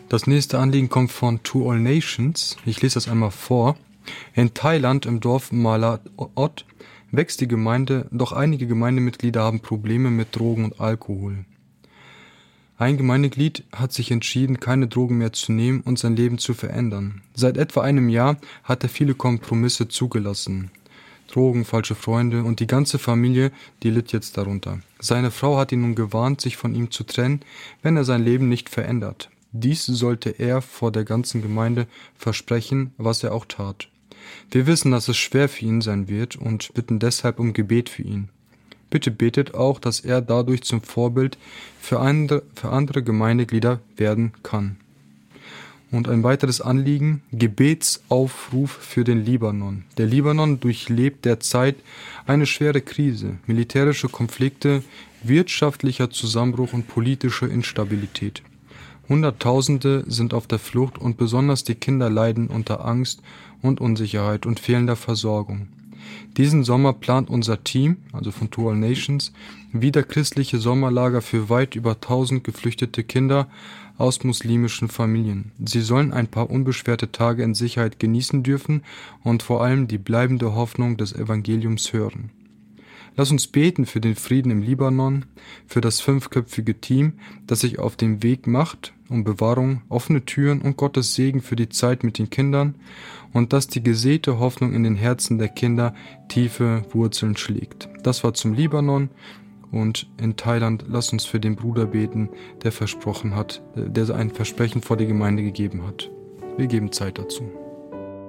Das nächste Anliegen kommt von To All Nations. Ich lese das einmal vor. In Thailand im Dorf Malaot wächst die Gemeinde, doch einige Gemeindemitglieder haben Probleme mit Drogen und Alkohol. Ein Gemeindeglied hat sich entschieden, keine Drogen mehr zu nehmen und sein Leben zu verändern. Seit etwa einem Jahr hat er viele Kompromisse zugelassen. Drogen, falsche Freunde und die ganze Familie, die litt jetzt darunter. Seine Frau hat ihn nun gewarnt, sich von ihm zu trennen, wenn er sein Leben nicht verändert. Dies sollte er vor der ganzen Gemeinde versprechen, was er auch tat. Wir wissen, dass es schwer für ihn sein wird und bitten deshalb um Gebet für ihn. Bitte betet auch, dass er dadurch zum Vorbild für andere Gemeindeglieder werden kann. Und ein weiteres Anliegen, Gebetsaufruf für den Libanon. Der Libanon durchlebt derzeit eine schwere Krise, militärische Konflikte, wirtschaftlicher Zusammenbruch und politische Instabilität. Hunderttausende sind auf der Flucht und besonders die Kinder leiden unter Angst und Unsicherheit und fehlender Versorgung. Diesen Sommer plant unser Team, also von To All Nations, wieder christliche Sommerlager für weit über 1000 geflüchtete Kinder aus muslimischen Familien. Sie sollen ein paar unbeschwerte Tage in Sicherheit genießen dürfen und vor allem die bleibende Hoffnung des Evangeliums hören. Lass uns beten für den Frieden im Libanon, für das 5-köpfige Team, das sich auf den Weg macht, um Bewahrung, offene Türen und Gottes Segen für die Zeit mit den Kindern und dass die gesäte Hoffnung in den Herzen der Kinder tiefe Wurzeln schlägt. Das war zum Libanon und in Thailand. Lass uns für den Bruder beten, der ein Versprechen vor die Gemeinde gegeben hat. Wir geben Zeit dazu.